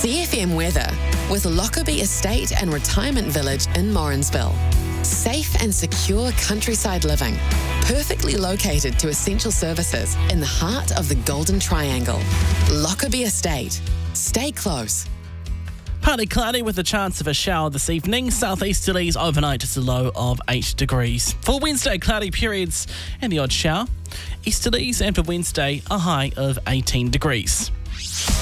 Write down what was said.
CFM weather with Lockerbie Estate and Retirement Village in Morrinsville. Safe and secure countryside living, perfectly located to essential services in the heart of the Golden Triangle. Lockerbie Estate. Stay close. Partly cloudy with a chance of a shower this evening. Southeasterlies overnight just a low of 8 degrees. For Wednesday, cloudy periods and the odd shower. Easterlies, and for Wednesday, a high of 18 degrees.